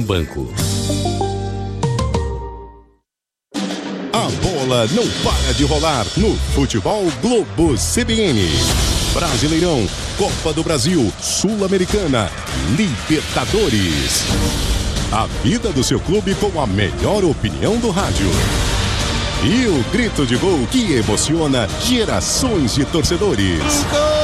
Banco. A bola não para de rolar no Futebol Globo CBN. Brasileirão, Copa do Brasil, Sul-Americana, Libertadores. A vida do seu clube com a melhor opinião do rádio. E o grito de gol que emociona gerações de torcedores.